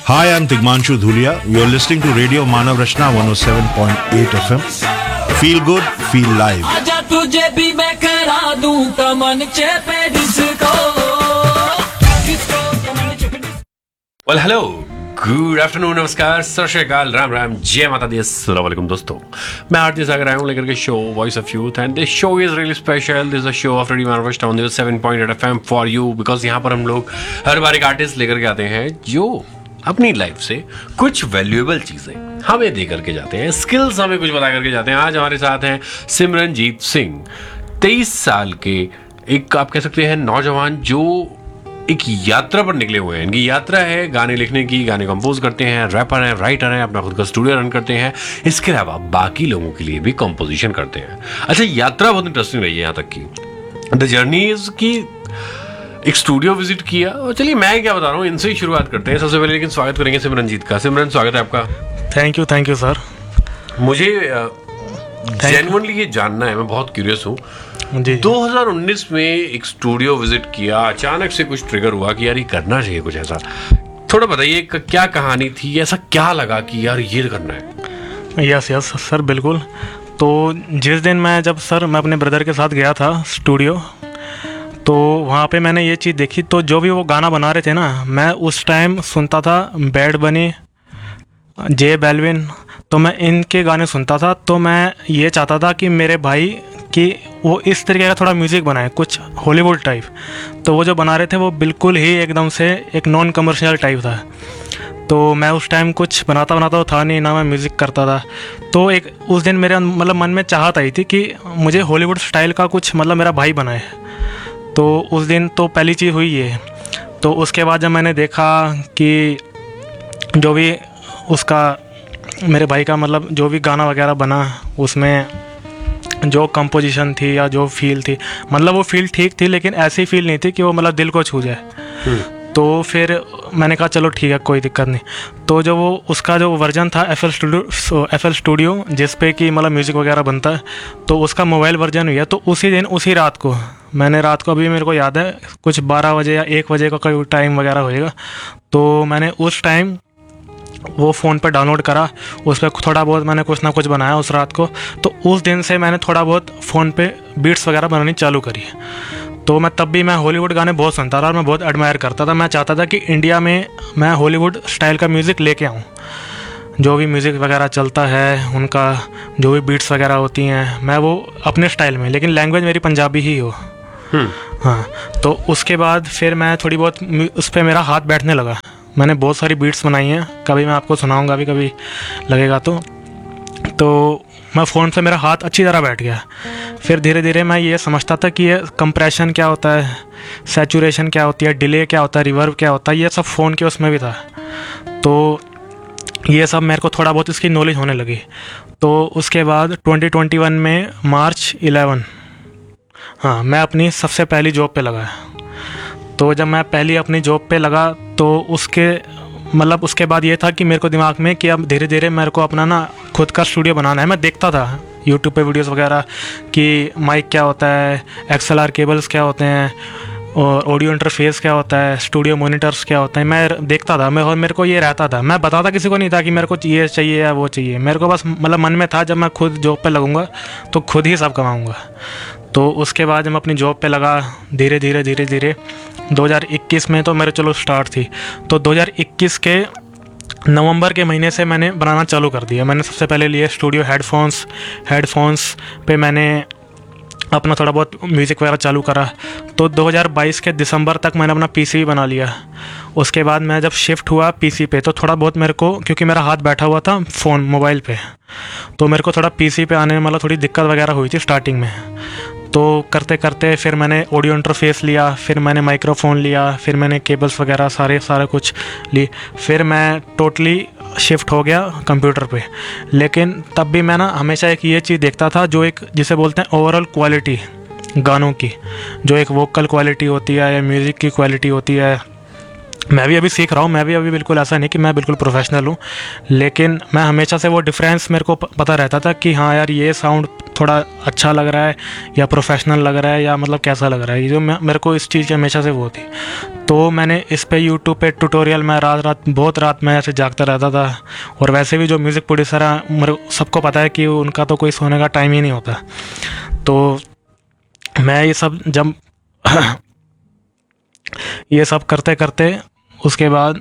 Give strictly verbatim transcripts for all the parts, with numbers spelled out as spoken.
Hi, I'm Tigmanshu Dhulia. You're listening to Radio Manav Rachna one oh seven point eight F M. Feel good, feel live. आजा तुझे भी मैं करा दूं कमन चेपे disco disco कमन चेपे disco. Well, hello. Good afternoon, नमस्कार, सत श्री अकाल, राम राम, जय माता दी, अस्सलाम वालेकुम दोस्तों। मैं आरती सागर आया हूँ लेकर के show voice of youth and this show is really special. This is a show off radio Manav Rachna on seven point eight FM for you, because यहाँ पर हम लोग हर बार एक आर्टिस्ट लेकर के आते हैं जो अपनी लाइफ से कुछ वैल्यूएबल चीजें हमें दे करके जाते हैं, स्किल्स हमें कुछ बता करके जाते हैं। आज हमारे साथ हैं सिमरनजीत सिंह, तेईस साल के एक आप कह सकते हैं नौजवान जो एक यात्रा पर निकले हुए हैं। इनकी यात्रा है गाने लिखने की, गाने कंपोज करते हैं, रैपर हैं, राइटर हैं, अपना खुद का स्टूडियो रन करते हैं, इसके अलावा बाकी लोगों के लिए भी कंपोजिशन करते हैं। अच्छा, यात्रा बहुत इंटरेस्टिंग रही है यहाँ तक की द जर्नी इज की एक स्टूडियो विजिट किया। और चलिए मैं क्या बता रहा हूँ, इनसे ही शुरुआत करते हैं सबसे पहले। लेकिन स्वागत करेंगे सिमरनजीत का। सिमरन, स्वागत है आपका। Thank you thank you sir. मुझे जेन्युइनली ये जानना है, मैं बहुत क्यूरियस हूँ। दो हज़ार उन्नीस में एक स्टूडियो विजिट किया, अचानक से कुछ ट्रिगर हुआ कि यार ये करना चाहिए कुछ ऐसा। थोड़ा बताइए क्या कहानी थी, ऐसा क्या लगा कि यार ये करना है? यस यस सर, बिल्कुल। तो जिस दिन मैं जब सर मैं अपने ब्रदर के साथ गया था स्टूडियो, तो वहाँ पे मैंने ये चीज़ देखी। तो जो भी वो गाना बना रहे थे ना, मैं उस टाइम सुनता था बैड बनी, जे बेलविन, तो मैं इनके गाने सुनता था। तो मैं ये चाहता था कि मेरे भाई कि वो इस तरीके का थोड़ा म्यूज़िक बनाए, कुछ हॉलीवुड टाइप। तो वो जो बना रहे थे वो बिल्कुल ही एकदम से एक नॉन कमर्शियल टाइप था। तो मैं उस टाइम कुछ बनाता बनाता तो था नहीं, ना मैं म्यूज़िक करता था। तो एक उस दिन मेरे मतलब मन में चाहत आई थी कि मुझे हॉलीवुड स्टाइल का कुछ मतलब मेरा भाई बनाए। तो उस दिन तो पहली चीज़ हुई ये। तो उसके बाद जब मैंने देखा कि जो भी उसका मेरे भाई का मतलब जो भी गाना वगैरह बना, उसमें जो कंपोजिशन थी या जो फील थी, मतलब वो फील ठीक थी, लेकिन ऐसी फील नहीं थी कि वो मतलब दिल को छू जाए। तो फिर मैंने कहा चलो ठीक है, कोई दिक्कत नहीं। तो जो वो उसका जो वर्जन था F L studio F L studio जिस पे कि मतलब म्यूज़िक वगैरह बनता है, तो उसका मोबाइल वर्जन हुआ। तो उसी दिन उसी रात को मैंने रात को अभी मेरे को याद है कुछ बारह बजे या एक बजे का कोई टाइम वगैरह होएगा, तो मैंने उस टाइम वो फ़ोन पे डाउनलोड करा, उस पर थोड़ा बहुत मैंने कुछ ना कुछ बनाया उस रात को। तो उस दिन से मैंने थोड़ा बहुत फ़ोन पे बीट्स वगैरह बनानी चालू करी। तो मैं तब भी मैं हॉलीवुड गाने बहुत सुनता था और मैं बहुत एडमायर करता था। मैं चाहता था कि इंडिया में मैं हॉलीवुड स्टाइल का म्यूज़िक लेके आऊँ। जो भी म्यूज़िक वगैरह चलता है, उनका जो भी बीट्स वगैरह होती हैं, मैं वो अपने स्टाइल में, लेकिन लैंग्वेज मेरी पंजाबी ही हो। हाँ, तो उसके बाद फिर मैं थोड़ी बहुत उस पर मेरा हाथ बैठने लगा। मैंने बहुत सारी बीट्स बनाई हैं, कभी मैं आपको सुनाऊंगा भी कभी लगेगा तो। तो मैं फ़ोन से मेरा हाथ अच्छी तरह बैठ गया। फिर धीरे धीरे मैं ये समझता था कि ये कंप्रेशन क्या होता है, सैचुरेशन क्या होती है, डिले क्या होता है, रिवर्ब क्या होता है, ये सब फ़ोन के उसमें भी था। तो ये सब मेरे को थोड़ा बहुत इसकी नॉलेज होने लगी। तो उसके बाद ट्वेंटी ट्वेंटी वन में मार्च इलेवन, हाँ, मैं अपनी सबसे पहली जॉब पे लगा। तो जब मैं पहली अपनी जॉब पे लगा तो उसके मतलब उसके बाद ये था कि मेरे को दिमाग में कि अब धीरे धीरे मेरे को अपना ना खुद का स्टूडियो बनाना है। मैं देखता था यूट्यूब पे वीडियोस वगैरह कि माइक क्या होता है, एक्स एल आर केबल्स क्या होते हैं, और ऑडियो इंटरफेस क्या होता है, स्टूडियो मॉनिटर्स क्या होते हैं, मैं देखता था। मैं और मेरे को ये रहता था, मैं बताता किसी को नहीं था कि मेरे को ये चाहिए या वो चाहिए। मेरे को बस मतलब मन में था जब मैं खुद जॉब पे लगूंगा तो खुद ही सब कमाऊंगा। तो उसके बाद जब मैं अपनी जॉब पे लगा, धीरे धीरे धीरे धीरे दो हज़ार इक्कीस में तो मेरे चलो स्टार्ट थी। तो दो हज़ार इक्कीस के नवंबर के महीने से मैंने बनाना चालू कर दिया। मैंने सबसे पहले लिए स्टूडियो हेडफोन्स हेडफोन्स पे मैंने अपना थोड़ा बहुत म्यूज़िक वगैरह चालू करा। तो दो हज़ार बाईस के दिसंबर तक मैंने अपना पीसी भी बना लिया। उसके बाद मैं जब शिफ्ट हुआ पीसी पे, तो थोड़ा बहुत मेरे को, क्योंकि मेरा हाथ बैठा हुआ था फ़ोन मोबाइल पे, तो मेरे को थोड़ा पीसी पे आने में मतलब थोड़ी दिक्कत वगैरह हुई थी स्टार्टिंग में। तो करते करते फिर मैंने ऑडियो इंटरफेस लिया, फिर मैंने माइक्रोफोन लिया, फिर मैंने केबल्स वगैरह सारे सारा कुछ ली। फिर मैं टोटली शिफ्ट हो गया कंप्यूटर पे। लेकिन तब भी मैं ना हमेशा एक ये चीज़ देखता था, जो एक जिसे बोलते हैं ओवरऑल क्वालिटी गानों की, जो एक वोकल क्वालिटी होती है या म्यूज़िक की क्वालिटी होती है, मैं भी अभी सीख रहा हूँ, मैं भी अभी बिल्कुल ऐसा नहीं कि मैं बिल्कुल प्रोफेशनल हूँ, लेकिन मैं हमेशा से वो डिफरेंस मेरे को प- पता रहता था कि हाँ यार ये साउंड थोड़ा अच्छा लग रहा है या प्रोफेशनल लग रहा है या मतलब कैसा लग रहा है, ये जो मैं- मेरे को इस चीज़ की हमेशा से वो थी। तो मैंने इस पे यूट्यूब पे ट्यूटोरियल, मैं रात रात बहुत रात मैं ऐसे जागता रहता था। और वैसे भी जो म्यूज़िक प्रोड्यूसर हैं, मेरे सबको पता है कि उनका तो कोई सोने का टाइम ही नहीं होता। तो मैं ये सब जब ये सब करते करते उसके बाद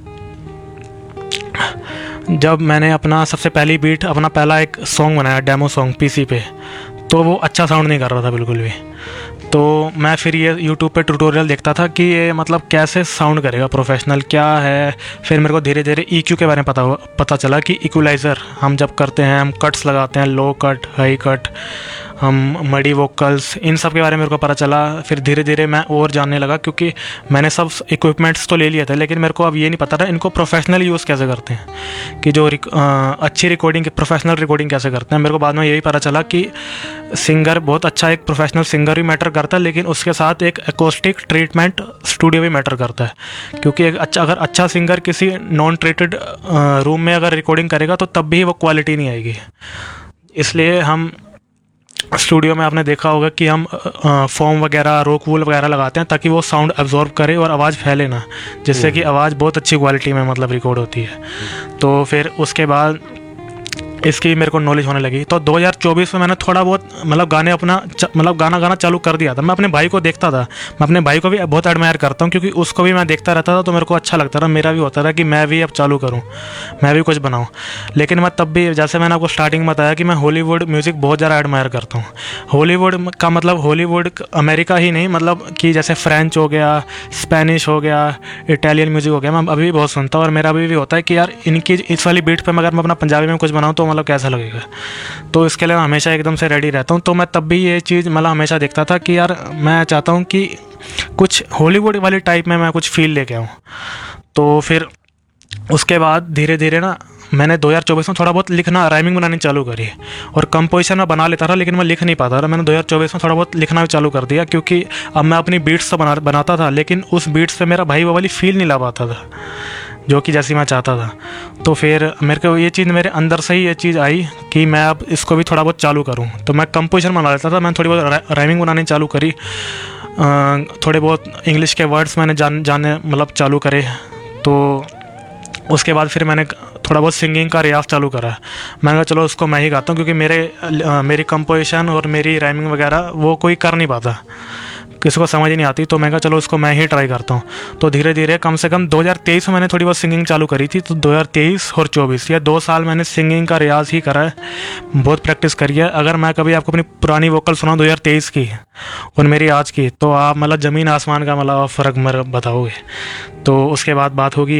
जब मैंने अपना सबसे पहली बीट, अपना पहला एक सॉन्ग बनाया डेमो सॉन्ग पीसी पे, तो वो अच्छा साउंड नहीं कर रहा था बिल्कुल भी। तो मैं फिर ये यूट्यूब पे ट्यूटोरियल देखता था कि ये मतलब कैसे साउंड करेगा प्रोफेशनल क्या है। फिर मेरे को धीरे धीरे ईक्यू के बारे में पता हुआ पता चला कि इक्वलाइज़र हम जब करते हैं, हम कट्स लगाते हैं, लो कट, हाई कट, हम मडी वोकल्स, इन सब के बारे में मेरे को पता चला। फिर धीरे धीरे मैं और जानने लगा, क्योंकि मैंने सब इक्विपमेंट्स तो ले लिए थे, लेकिन मेरे को अब ये नहीं पता था इनको प्रोफेशनल यूज़ कैसे करते हैं, कि जो रिक, अ, अच्छी रिकॉर्डिंग, प्रोफेशनल रिकॉर्डिंग कैसे करते हैं। मेरे को बाद में यही पता चला कि सिंगर बहुत अच्छा, एक प्रोफेशनल सिंगर भी मैटर करता है, लेकिन उसके साथ एक एकोस्टिक ट्रीटमेंट स्टूडियो भी मैटर करता है। क्योंकि एक अच्छा, अगर अच्छा सिंगर किसी नॉन ट्रीटेड रूम में अगर रिकॉर्डिंग करेगा तो तब भी वो क्वालिटी नहीं आएगी। इसलिए हम स्टूडियो में, आपने देखा होगा कि हम फोम वगैरह, रोक वूल वगैरह लगाते हैं ताकि वो साउंड एब्जॉर्ब करे और आवाज़ फैले ना, जिससे कि आवाज़ बहुत अच्छी क्वालिटी में मतलब रिकॉर्ड होती है। तो फिर उसके बाद इसकी मेरे को नॉलेज होने लगी। तो दो हज़ार चौबीस में मैंने थोड़ा बहुत मतलब गाने अपना मतलब गाना गाना चालू कर दिया था। मैं अपने भाई को देखता था, मैं अपने भाई को भी बहुत एडमायर करता हूँ, क्योंकि उसको भी मैं देखता रहता था तो मेरे को अच्छा लगता था, मेरा भी होता था कि मैं भी अब चालू करूँ, मैं भी कुछ बनाऊँ। लेकिन मैं तब भी, जैसे मैंने आपको स्टार्टिंग में बताया कि मैं हॉलीवुड म्यूज़िक बहुत ज़्यादा एडमायर करता हूँ। हॉलीवुड का मतलब हॉलीवुड अमेरिका ही नहीं, मतलब कि जैसे फ्रेंच हो गया, स्पेनिश हो गया, इटालियन म्यूज़िक हो गया, मैं अभी भी बहुत सुनता हूँ। और मेरा अभी भी होता है कि यार इनकी इस वाली बीट पर अगर मैं अपना पंजाबी में कुछ बनाऊँ तो मतलब कैसा लगेगा। तो इसके लिए मैं हमेशा एकदम से रेडी रहता हूँ। तो मैं तब भी ये चीज़ मतलब हमेशा देखता था कि यार मैं चाहता हूँ कि कुछ हॉलीवुड वाली टाइप में मैं कुछ फील लेके आऊँ। तो फिर उसके बाद धीरे धीरे ना मैंने दो हज़ार चौबीस में थोड़ा बहुत लिखना, राइमिंग बनानी चालू करी। और कंपोजिशन मैं बना लेता था, लेकिन मैं लिख नहीं पाता था। मैंने दो हज़ार चौबीस में थोड़ा बहुत लिखना भी चालू कर दिया, क्योंकि अब मैं अपनी बीट्स तो बना बनाता था, लेकिन उस बीट्स पे मेरा भाई वो वाली फील नहीं ला पाता था जो कि जैसी मैं चाहता था। तो फिर मेरे को ये चीज़, मेरे अंदर से ही ये चीज़ आई कि मैं अब इसको भी थोड़ा बहुत चालू करूँ। तो मैं कंपोजिशन बना लेता था, मैंने थोड़ी बहुत राइमिंग बनानी चालू करी, थोड़े बहुत इंग्लिश के वर्ड्स मैंने जान जाने मतलब चालू करे। तो उसके बाद फिर मैंने थोड़ा बहुत सिंगिंग का रियाज़ चालू करा। मैंने कहा चलो उसको मैं ही गाता हूँ, क्योंकि मेरे आ, मेरी कंपोजिशन और मेरी राइमिंग वगैरह वो कोई कर नहीं पाता, किसी को समझ ही नहीं आती। तो मैं कहा चलो उसको मैं ही ट्राई करता हूँ। तो धीरे धीरे कम से कम दो हज़ार तेईस में मैंने थोड़ी बहुत सिंगिंग चालू करी थी। तो दो हज़ार तेईस और चौबीस या दो साल मैंने सिंगिंग का रियाज़ ही करा है, बहुत प्रैक्टिस करी है। अगर मैं कभी आपको अपनी पुरानी वोकल सुनाऊँ दो हज़ार तेईस की और मेरी आज की, तो आप मतलब ज़मीन आसमान का मतलब फ़र्क मेरे बताओगे। तो उसके बाद बात होगी